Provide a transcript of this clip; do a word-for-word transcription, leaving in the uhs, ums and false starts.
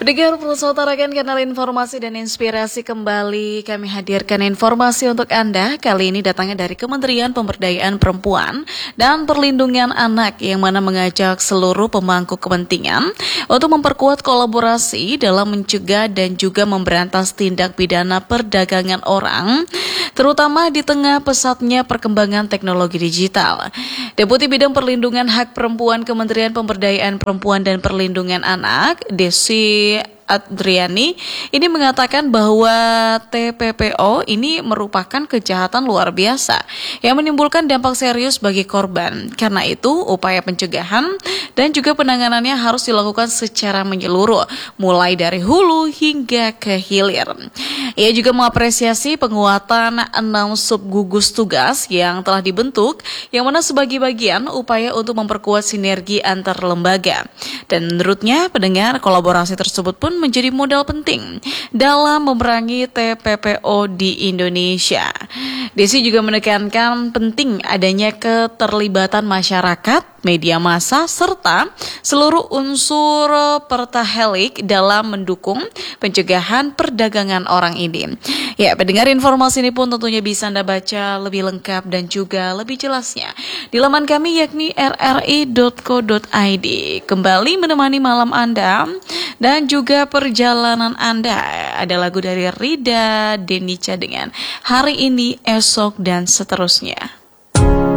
Pendengar Pulsa Utarakan kanal informasi dan inspirasi kembali kami hadirkan informasi untuk Anda. Kali ini datangnya dari Kementerian Pemberdayaan Perempuan dan Perlindungan Anak yang mana mengajak seluruh pemangku kepentingan untuk memperkuat kolaborasi dalam mencegah dan juga memberantas tindak pidana perdagangan orang, terutama di tengah pesatnya perkembangan teknologi digital. Deputi Bidang Perlindungan Hak Perempuan Kementerian Pemberdayaan Perempuan dan Perlindungan Anak, Desi Adriani, ini mengatakan bahwa T P P O ini merupakan kejahatan luar biasa yang menimbulkan dampak serius bagi korban. Karena itu, upaya pencegahan dan juga penanganannya harus dilakukan secara menyeluruh, mulai dari hulu hingga ke hilir. Ia juga mengapresiasi penguatan enam subgugus tugas yang telah dibentuk, yang mana sebagai bagian upaya untuk memperkuat sinergi antar lembaga. Dan menurutnya, pendengar, kolaborasi tersebut pun menjadi modal penting dalam memerangi T P P O di Indonesia. Desi juga menekankan penting adanya keterlibatan masyarakat, media massa, serta seluruh unsur pertahelik dalam mendukung pencegahan perdagangan orang ini. Ya, pendengar, informasi ini pun tentunya bisa Anda baca lebih lengkap dan juga lebih jelasnya di laman kami yakni r r i dot co dot i d. Kembali menemani malam Anda dan juga perjalanan Anda. Ada lagu dari Rida Denica dengan Hari Ini, Esok, dan seterusnya.